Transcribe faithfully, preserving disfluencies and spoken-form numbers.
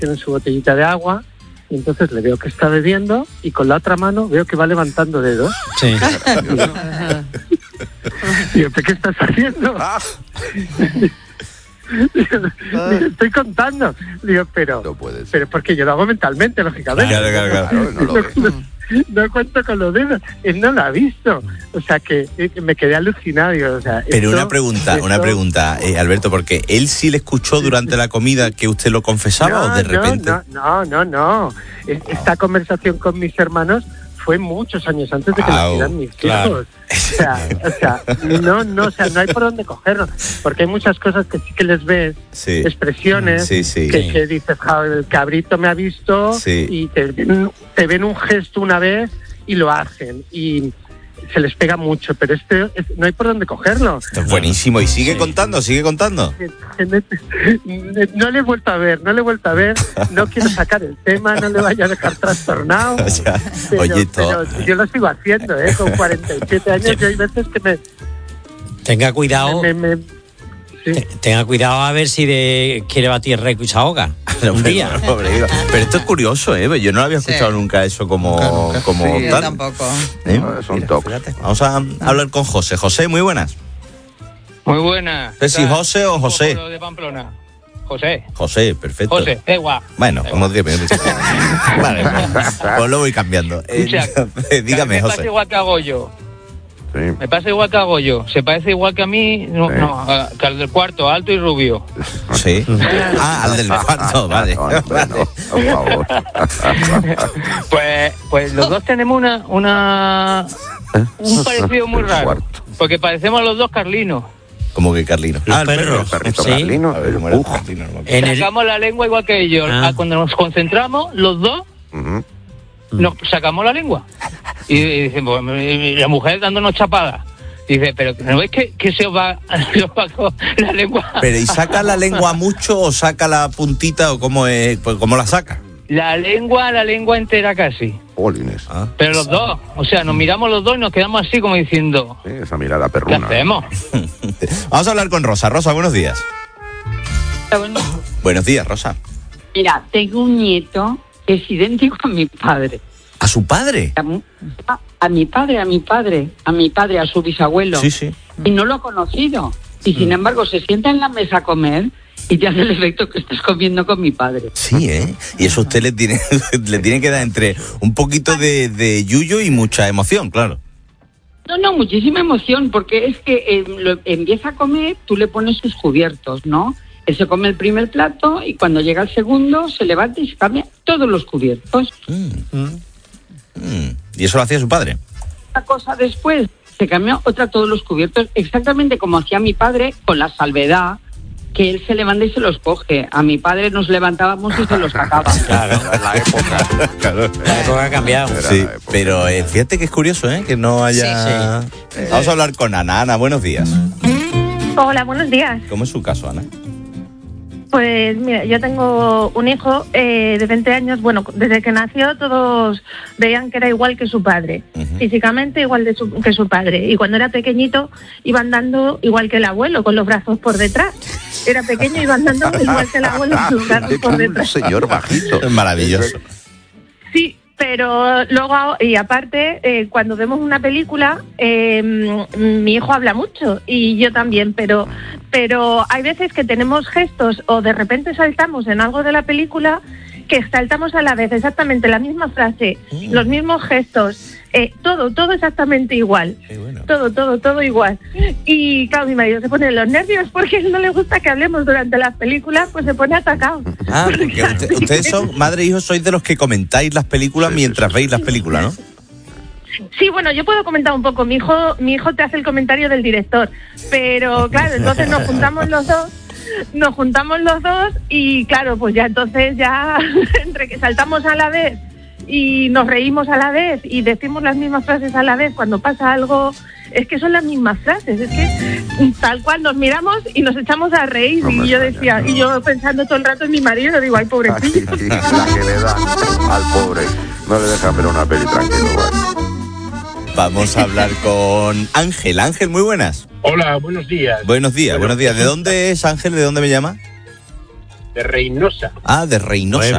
tiene su botellita de agua, y entonces le veo que está bebiendo y con la otra mano veo que va levantando dedos. Sí. Digo, ¿qué estás haciendo? Digo, digo, estoy contando. Digo, pero, No puede ser. pero porque yo lo hago mentalmente, lógicamente. Claro, claro, claro. No lo ves. No, no cuento con los dedos. Él no lo ha visto. O sea que eh, me quedé alucinado. Digo, o sea, Pero esto- una pregunta, esto- una pregunta, eh, Alberto, porque él sí le escuchó durante la comida que usted lo confesaba no, o de repente. No, no, no, no. Es- Esta conversación con mis hermanos fue muchos años antes de que Au, nacieran mis claro. hijos. O sea, o sea, no, no, o sea, no hay por dónde cogerlo, porque hay muchas cosas que sí que les ves, Sí. expresiones, Sí, sí. que, Sí. que dices, "Ja, el cabrito me ha visto", Sí. y te, ven- te ven un gesto una vez y lo hacen, y se les pega mucho, pero este es- no hay por dónde cogerlo. Esto es buenísimo. Y sigue contando, sigue contando. No le he vuelto a ver, no le he vuelto a ver, no quiero sacar el tema, no le vaya a dejar trastornado. O sea, Pero, oye, todo. pero yo lo sigo haciendo, ¿eh? Con cuarenta y siete años, yo hay veces que me... Tenga cuidado, me, me- sí. te- tenga cuidado a ver si de, quiere batir récord y se ahoga. Un día. Pobre, digo. Pero esto es curioso, ¿eh? Yo no había escuchado Sí. nunca eso como, Nunca, nunca. como Sí, Yo tal. tampoco. ¿Eh? No, son Mira, tocs. fíjate. Vamos a hablar con José. José, muy buenas. Muy buena. No sé si José o José. De Pamplona. José. José, perfecto. José, da igual. Bueno, como diez minutos. Vale, pues, pues lo voy cambiando. Eh, Escucha, dígame, me José. pasa igual que hago yo. Sí. Me pasa igual que hago yo. Se parece igual que a mí, no, Sí. no, a- que al del cuarto, alto y rubio. Sí. Ah, al del cuarto, vale. No, no, Vale. no, por favor. Pues, pues los dos tenemos una, una un parecido muy raro. Cuarto. Porque parecemos los dos carlinos. Como que Carlino. Los Ah, el perros. perro. El perrito Sí. Carlino. A ver, el ¿cómo era Uf. Carlino? No me acuerdo. En el, Sacamos la lengua igual que ellos. Ah. Ah, Cuando nos concentramos, los dos Ujú. nos sacamos la lengua. Y, y dicen, pues, y la mujer dándonos chapadas. Dice, pero ¿no ves que, que se os va, se os va con la lengua? Pero ¿y saca la lengua mucho o saca la puntita o cómo es? Pues, ¿cómo la saca? La lengua, la lengua entera casi. Polines. Ah. Pero los dos. O sea, nos miramos los dos y nos quedamos así como diciendo, Sí, esa mirada ¿qué perruna. hacemos? Vamos a hablar con Rosa. Rosa, buenos días. Buenos días, Rosa. Mira, tengo un nieto que es idéntico a mi padre. ¿A su padre? A, mu- a- a mi padre, a mi padre, a mi padre, a su bisabuelo. Sí, sí. Y no lo ha conocido. Y sin embargo se sienta en la mesa a comer y te hace el efecto que estás comiendo con mi padre. Sí, ¿eh? Y eso usted le tiene, le tiene que dar entre un poquito de, de yuyo y mucha emoción, claro. No, no, muchísima emoción, porque es que eh, lo, empieza a comer, tú le pones sus cubiertos, ¿no? Él se come el primer plato y cuando llega el segundo se levanta y se cambia todos los cubiertos. Mm. Mm. ¿Y eso lo hacía su padre? Otra cosa después, se cambió otra todos los cubiertos, exactamente como hacía mi padre, con la salvedad que él se levanta y se los coge. A mi padre nos levantábamos y se los sacaba. claro, La época. Claro. la época ha cambiado. Era Sí, la época. pero eh, fíjate que es curioso, ¿eh? Que no haya... Sí, Vamos a hablar con Ana. Ana, buenos días. Hola, buenos días. ¿Cómo es su caso, Ana? Pues mira, yo tengo un hijo eh, de veinte años. Bueno, desde que nació todos veían que era igual que su padre, Ujú. físicamente igual de su- que su padre. Y cuando era pequeñito iba andando igual que el abuelo, con los brazos por detrás. Era pequeño y iba andando igual que el abuelo, con los brazos por Un detrás. señor bajito. Es maravilloso. Sí, pero luego, y aparte, eh, cuando vemos una película, eh, m- mi hijo habla mucho y yo también, pero, pero hay veces que tenemos gestos o de repente saltamos en algo de la película que saltamos a la vez exactamente la misma frase, Mm. los mismos gestos, eh, todo, todo exactamente igual. Qué bueno. Todo, todo, todo igual. Y claro, mi marido se pone los nervios porque a él no le gusta que hablemos durante las películas, pues se pone atacado. Ah, porque usted- ustedes son, madre e hijo, sois de los que comentáis las películas Sí, sí, mientras sí, veis sí. las películas, ¿no? Sí, bueno, yo puedo comentar un poco. Mi hijo, mi hijo te hace el comentario del director, pero claro, entonces nos juntamos los dos, nos juntamos los dos y claro, pues ya entonces ya entre que saltamos a la vez y nos reímos a la vez y decimos las mismas frases a la vez cuando pasa algo, es que son las mismas frases, es que tal cual nos miramos y nos echamos a reír. No me Y yo extraña, decía, no. y yo pensando todo el rato en mi marido, digo, ay, pobrecillo. Aquí, la que le da al pobre. No le deja ver una peli tranquilo, vale. Vamos a hablar con Ángel. Ángel, muy buenas. Hola, buenos días. Buenos días, Bueno, buenos días. ¿De dónde es Ángel? ¿De dónde me llama? De Reynosa. Ah, de Reynosa.